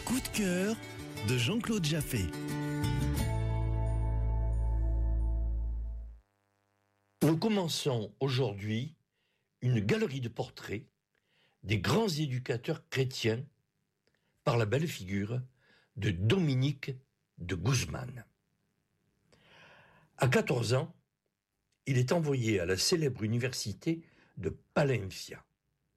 coup de cœur de Jean-Claude Jaffé. Nous commençons aujourd'hui une galerie de portraits des grands éducateurs chrétiens par la belle figure de Dominique de Guzman. À 14 ans, il est envoyé à la célèbre université de Palencia.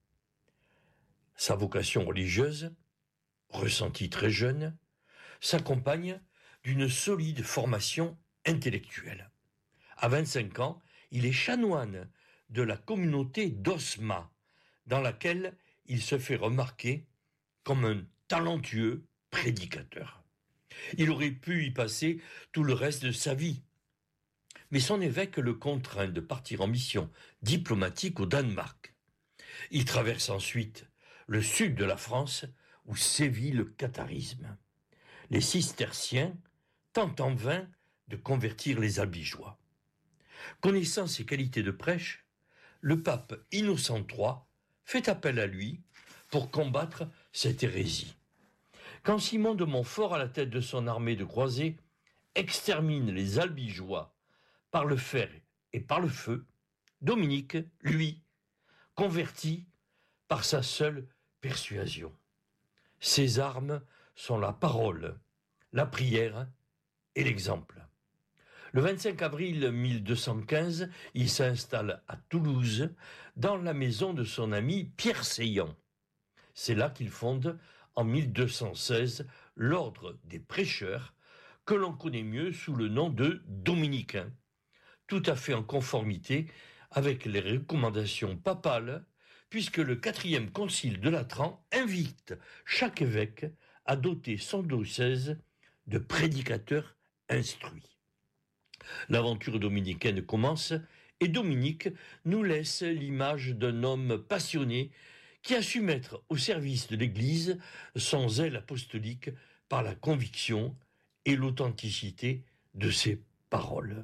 Sa vocation religieuse, ressentie très jeune, s'accompagne d'une solide formation intellectuelle. À 25 ans, il est chanoine de la communauté d'Osma, dans laquelle il se fait remarquer comme un talentueux prédicateur. Il aurait pu y passer tout le reste de sa vie, mais son évêque le contraint de partir en mission diplomatique au Danemark. Il traverse ensuite le sud de la France où sévit le catharisme. Les cisterciens tentent en vain de convertir les albigeois. Connaissant ses qualités de prêche, le pape Innocent III fait appel à lui pour combattre cette hérésie. Quand Simon de Montfort, à la tête de son armée de croisés, extermine les albigeois par le fer et par le feu, Dominique, lui, convertit par sa seule persuasion. Ses armes sont la parole, la prière et l'exemple. Le 25 avril 1215, il s'installe à Toulouse, dans la maison de son ami Pierre Seillant. C'est là qu'il fonde, en 1216, l'ordre des prêcheurs, que l'on connaît mieux sous le nom de dominicains, tout à fait en conformité avec les recommandations papales, puisque le 4e concile de Latran invite chaque évêque à doter son diocèse de prédicateurs instruits. L'aventure dominicaine commence et Dominique nous laisse l'image d'un homme passionné qui a su mettre au service de l'Église son zèle apostolique par la conviction et l'authenticité de ses paroles.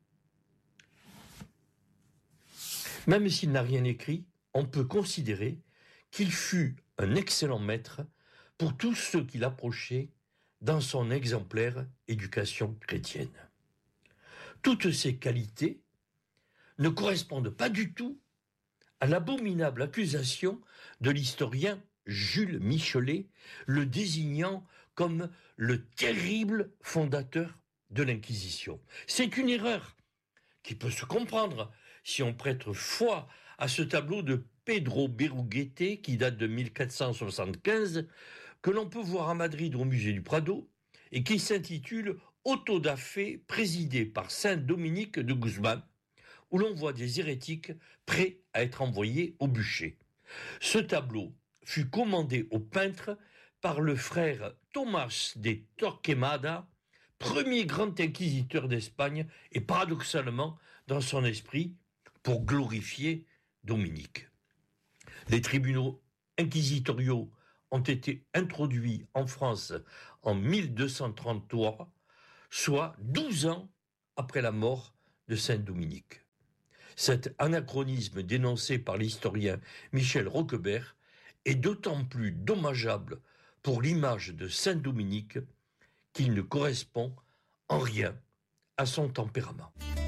Même s'il n'a rien écrit, on peut considérer qu'il fut un excellent maître pour tous ceux qui l'approchaient dans son exemplaire éducation chrétienne. Toutes ces qualités ne correspondent pas du tout à l'abominable accusation de l'historien Jules Michelet, le désignant comme le terrible fondateur de l'Inquisition. C'est une erreur qui peut se comprendre si on prête foi à ce tableau de Pedro Berruguete qui date de 1475, que l'on peut voir à Madrid au musée du Prado et qui s'intitule Auto da Fé présidé par Saint Dominique de Guzman, où l'on voit des hérétiques prêts à être envoyés au bûcher. Ce tableau fut commandé au peintre par le frère Tomás de Torquemada, premier grand inquisiteur d'Espagne, et paradoxalement, dans son esprit, pour glorifier Dominique. Les tribunaux inquisitoriaux ont été introduits en France en 1233, soit 12 ans après la mort de Saint Dominique. Cet anachronisme dénoncé par l'historien Michel Roquebert est d'autant plus dommageable pour l'image de Saint Dominique qu'il ne correspond en rien à son tempérament.